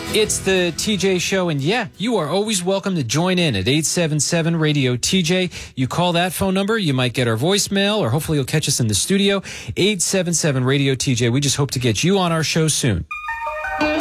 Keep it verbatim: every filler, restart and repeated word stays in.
It's the T J Show, and yeah, you are always welcome to join in at eight seven seven radio T J. You call that phone number, you might get our voicemail, or hopefully you'll catch us in the studio. eight seven seven radio T J. We just hope to get you on our show soon.